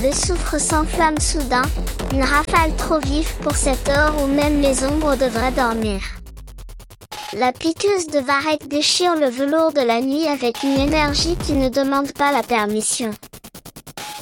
Le soufre s'enflamme soudain, une rafale trop vive pour cette heure où même les ombres devraient dormir. La piqueuse de varech déchire le velours de la nuit avec une énergie qui ne demande pas la permission.